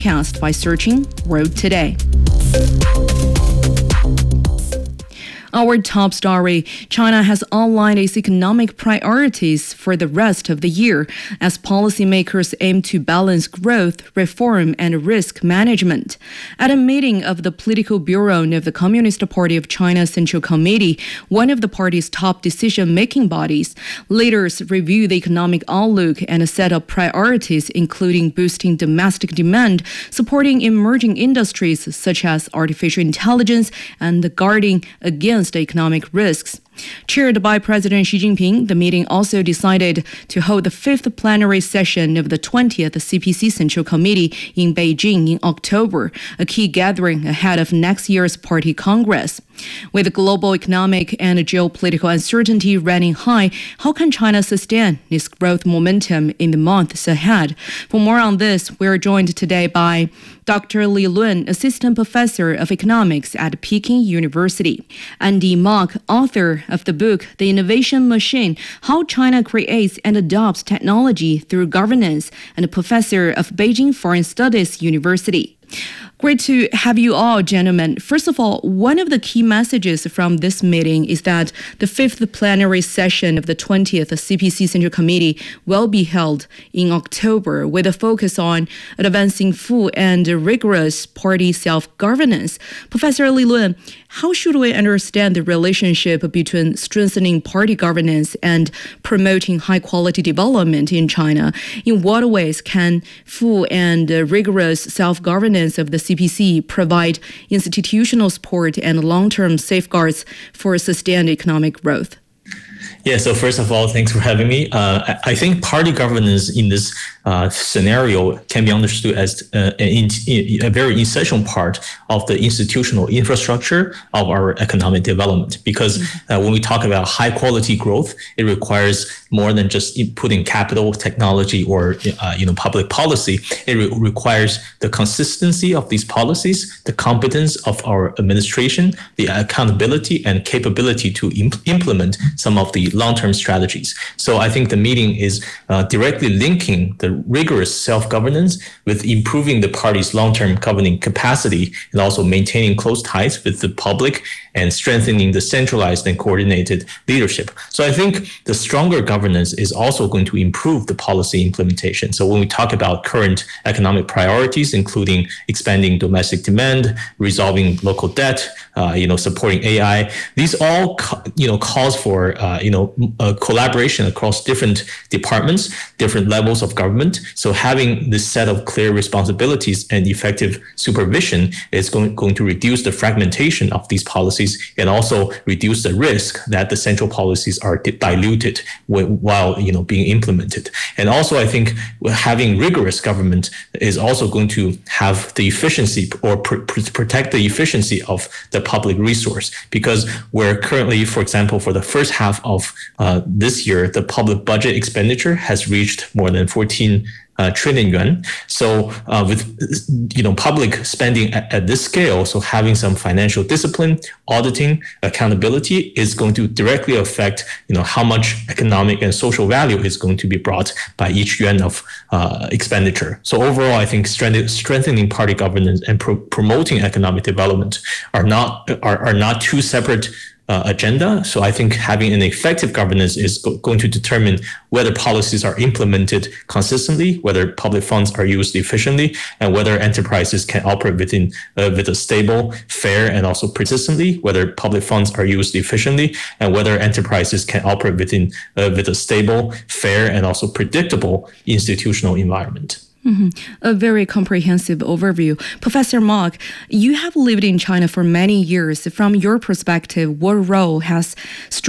podcast by searching Road Today. Our top story, China has outlined its economic priorities for the rest of the year as policymakers aim to balance growth, reform, and risk management. At a meeting of the Political Bureau of the Communist Party of China Central Committee, one of the party's top decision-making bodies, leaders review the economic outlook and set up priorities including boosting domestic demand, supporting emerging industries such as artificial intelligence, and guarding against economic risks. Chaired by President Xi Jinping, the meeting also decided to hold the 5th plenary session of the 20th CPC Central Committee in Beijing in October, a key gathering ahead of next year's party congress. With global economic and geopolitical uncertainty running high, how can China sustain its growth momentum in the months ahead? For more on this, we are joined today by Dr. Li Lun, Assistant Professor of Economics at Peking University, Andy Mok, author of the book The Innovation Machine: How China Creates and Adopts Technology Through Governance, and a professor of Beijing Foreign Studies University. Great to have you all, gentlemen. First of all, one of the key messages from this meeting is that the 5th plenary session of the 20th CPC Central Committee will be held in October with a focus on advancing full and rigorous party self-governance. Professor Li Lun, how should we understand the relationship between strengthening party governance and promoting high-quality development in China? In what ways can full and rigorous self-governance of the CPC provide institutional support and long-term safeguards for sustained economic growth? Yeah, so first of all, thanks for having me. I think party governance in this scenario can be understood as a very essential part of the institutional infrastructure of our economic development. Because when we talk about high quality growth, it requires more than just putting capital, technology, or public policy. It requires the consistency of these policies, the competence of our administration, the accountability and capability to implement some of the long-term strategies. So I think the meeting is directly linking the rigorous self-governance with improving the party's long-term governing capacity and also maintaining close ties with the public and strengthening the centralized and coordinated leadership. So I think the stronger governance is also going to improve the policy implementation. So when we talk about current economic priorities, including expanding domestic demand, resolving local debt, supporting AI, these all calls for collaboration across different departments, different levels of government. So having this set of clear responsibilities and effective supervision is going to reduce the fragmentation of these policies and also reduce the risk that the central policies are diluted while being implemented. And also, I think having rigorous government is also going to have the efficiency or protect the efficiency of the public resource, because we're currently, for example, for the first half of this year, the public budget expenditure has reached more than 14 trillion yuan. So with public spending at this scale, so having some financial discipline, auditing, accountability is going to directly affect how much economic and social value is going to be brought by each yuan of expenditure. So overall, I think strengthening party governance and promoting economic development are not two separate agenda. So I think having an effective governance is going to determine whether policies are implemented consistently, whether public funds are used efficiently, and whether enterprises can operate with a stable, fair, and also persistently, whether public funds are used efficiently, and whether enterprises can operate with a stable, fair, and also predictable institutional environment. A very comprehensive overview. Professor Mok, you have lived in China for many years. From your perspective, what role has